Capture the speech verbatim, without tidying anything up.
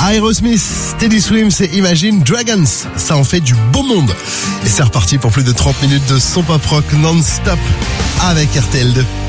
Aerosmith, Teddy Swims et Imagine Dragons, ça en fait du beau monde. Et c'est reparti pour plus de trente minutes de son pop rock non-stop avec R T L deux.